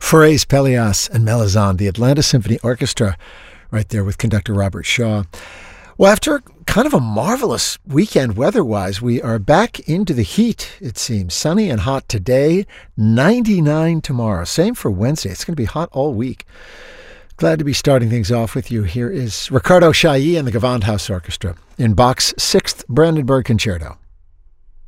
Fares Pelias and Melizan, the Atlanta Symphony Orchestra, right there with conductor Robert Shaw. Well, after kind of a marvelous weekend weather-wise, we are back into the heat, it seems. Sunny and hot today, 99 tomorrow. Same for Wednesday. It's going to be hot all week. Glad to be starting things off with you. Here is Ricardo Chailly and the Gewandhaus Orchestra in Bach's 6th Brandenburg Concerto.